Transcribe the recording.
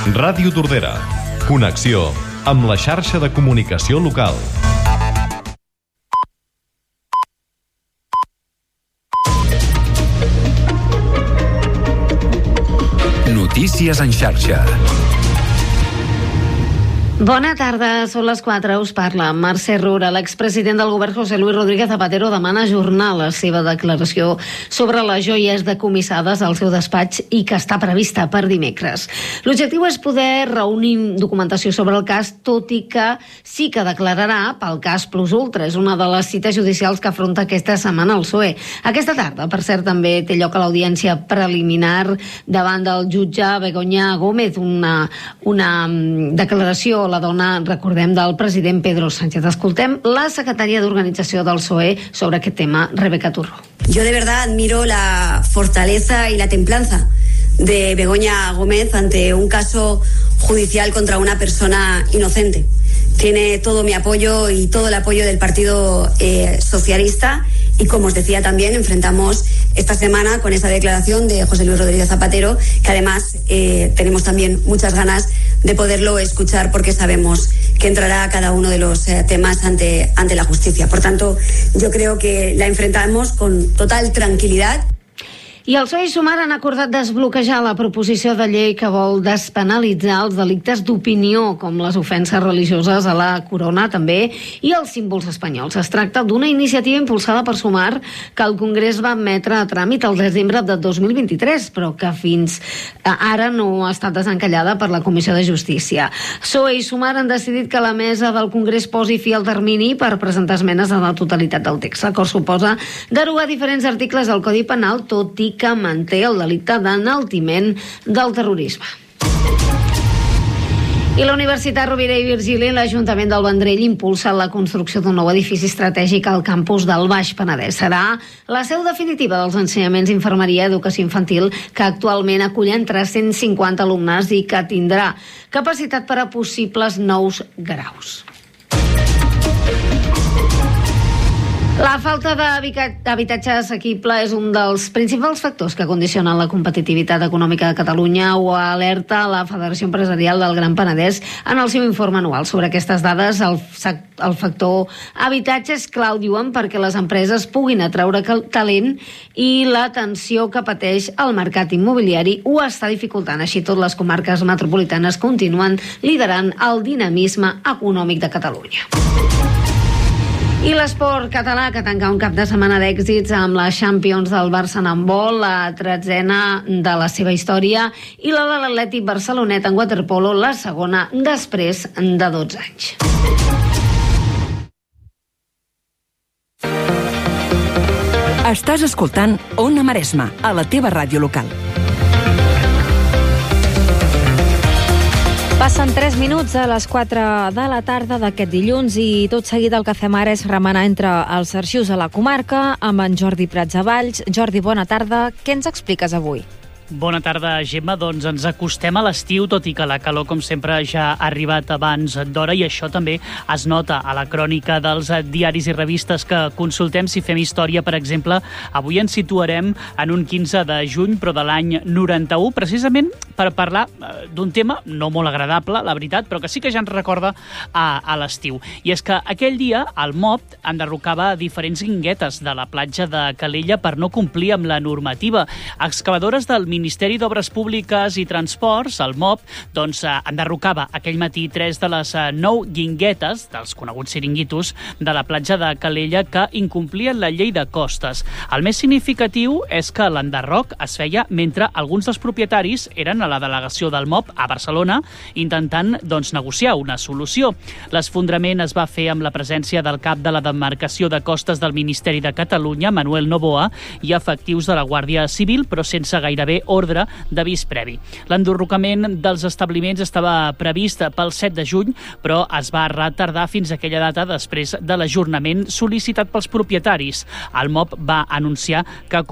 Ràdio Tordera. Connexió amb la xarxa de comunicació local. Notícies en xarxa. Bona tarda, són les 4, us parla Mercè Rura. L'expresident del govern José Luis Rodríguez Zapatero demana ajornar la seva declaració sobre les joies decomissades al seu despatx i que està prevista per dimecres. L'objectiu és poder reunir documentació sobre el cas, tot i que sí que declararà pel cas Plus Ultra. És una de les cites judicials que afronta aquesta setmana el PSOE. Aquesta tarda, per cert, també té lloc a l'audiència preliminar davant del jutge Begoña Gómez, una declaració, la dona, recordem, del president Pedro Sánchez. Escoltem la secretària d'Organització del PSOE sobre aquest tema, Rebeca Turro. Yo de verdad admiro la fortaleza y la templanza de Begoña Gómez ante un caso judicial contra una persona inocente. Tiene todo mi apoyo y todo el apoyo del Partido Socialista, y como os decía también, enfrentamos esta semana con esa declaración de José Luis Rodríguez Zapatero, que además tenemos también muchas ganas de poderlo escuchar, porque sabemos que entrará cada uno de los temas ante la justicia. Por tanto, yo creo que la enfrentamos con total tranquilidad. I el PSOE i Sumar han acordat desbloquejar la proposició de llei que vol despenalitzar els delictes d'opinió, com les ofenses religioses a la corona també i els símbols espanyols. Es tracta d'una iniciativa impulsada per Sumar que el Congrés va admetre a tràmit el desembre de 2023, però que fins ara no ha estat desencallada per la Comissió de Justícia. PSOE i Sumar han decidit que la mesa del Congrés posi fi al termini per presentar esmenes a la totalitat del text. L'acord suposa derogar diferents articles del Codi Penal, tot i que manté el delicte d'enaltiment del terrorisme. I la Universitat Rovira i Virgili i l'Ajuntament del Vendrell impulsen la construcció d'un nou edifici estratègic al campus del Baix Penedès. Serà la seu definitiva dels ensenyaments d'infermeria i educació infantil, que actualment acull entre 150 alumnes i que tindrà capacitat per a possibles nous graus. La falta d'habitatge assequible és un dels principals factors que condicionen la competitivitat econòmica de Catalunya, ho alerta la Federació Empresarial del Gran Penedès en el seu informe anual. Sobre aquestes dades, el factor habitatge és clau, diuen, perquè les empreses puguin atraure talent, i la tensió que pateix el mercat immobiliari ho està dificultant. Així tot, les comarques metropolitanes continuen liderant el dinamisme econòmic de Catalunya. I l'esport català, que tanca un cap de setmana d'èxits amb la Champions del Barça en handbol, la 13ª de la seva història, i la de l'Atlètic Barcelonet en waterpolo, la segona després de 12 anys. Estàs escoltant Ona Maresma, a la teva ràdio local. Passen 3 minuts a les 4 de la tarda d'aquest dilluns i tot seguit el que fem ara és remenar entre els arxius a la comarca amb en Jordi Prats Avalls. Jordi, bona tarda. Què ens expliques avui? Bona tarda, Gemma. Doncs ens acostem a l'estiu, tot i que la calor, com sempre, ja ha arribat abans d'hora, i això també es nota a la crònica dels diaris i revistes que consultem. Si fem història, per exemple, avui ens situarem en un 15 de juny, però de l'any 91, precisament per parlar d'un tema no molt agradable, la veritat, però que sí que ja ens recorda a l'estiu. I és que aquell dia el MOP enderrocava diferents guinguetes de la platja de Calella per no complir amb la normativa. Excavadores del Ministeri d'Obres Públiques i Transports, el MOP, doncs enderrocava aquell matí 3 de les 9 guinguetes dels coneguts xiringuitos de la platja de Calella que incomplien la llei de costes. El més significatiu és que l'enderroc es feia mentre alguns dels propietaris eren a la delegació del MOP a Barcelona intentant negociar una solució. L'esfondrament es va fer amb la presència del cap de la demarcació de costes del Ministeri de Catalunya, Manuel Novoa, i efectius de la Guàrdia Civil, però sense gairebé ordre d'avís previ. L'enderrocament dels establiments estava previst pel 7 de juny, però es va retardar fins a aquella data després de l'ajornament sol·licitat pels propietaris. El MOP va anunciar que